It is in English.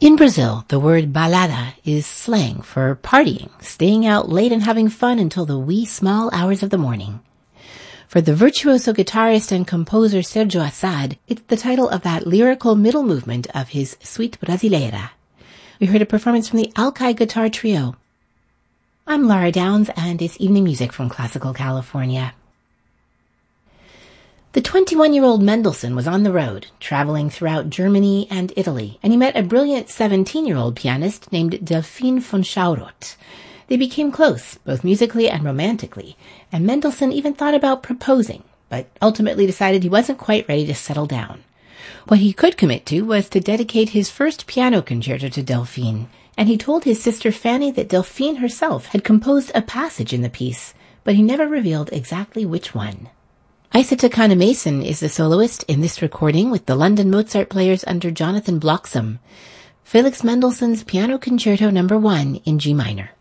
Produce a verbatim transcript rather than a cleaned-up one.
In Brazil, the word balada is slang for partying, staying out late and having fun until the wee small hours of the morning. For the virtuoso guitarist and composer Sergio Assad, it's the title of that lyrical middle movement of his Suite Brasileira. We heard a performance from the Alki Guitar Trio. I'm Laura Downs, and it's evening music from Classical California. The twenty-one-year-old Mendelssohn was on the road, traveling throughout Germany and Italy, and he met a brilliant seventeen-year-old pianist named Delphine von Schauroth. They became close, both musically and romantically, and Mendelssohn even thought about proposing, but ultimately decided he wasn't quite ready to settle down. What he could commit to was to dedicate his first piano concerto to Delphine, and he told his sister Fanny that Delphine herself had composed a passage in the piece, but he never revealed exactly which one. Isa Takana Mason is the soloist in this recording with the London Mozart Players under Jonathan Bloxham. Felix Mendelssohn's Piano Concerto Number One in G minor.